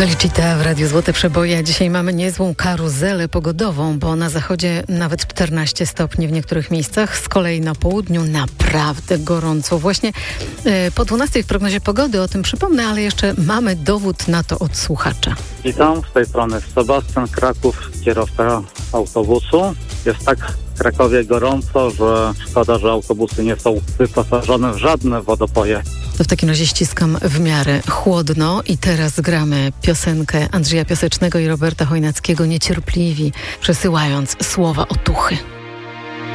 Felicita w Radiu Złote Przeboje. Dzisiaj mamy niezłą karuzelę pogodową, bo na zachodzie nawet 14 stopni w niektórych miejscach. Z kolei na południu naprawdę gorąco. Właśnie po 12 w prognozie pogody o tym przypomnę, ale jeszcze mamy dowód na to od słuchacza. Witam, z tej strony Sebastian, Kraków, kierowca autobusu. Jest tak w Krakowie gorąco, że szkoda, że autobusy nie są wyposażone w żadne wodopoje. To w takim razie ściskam w miarę chłodno i teraz gramy piosenkę Andrzeja Piasecznego i Roberta Chojnackiego, Niecierpliwi, przesyłając słowa otuchy.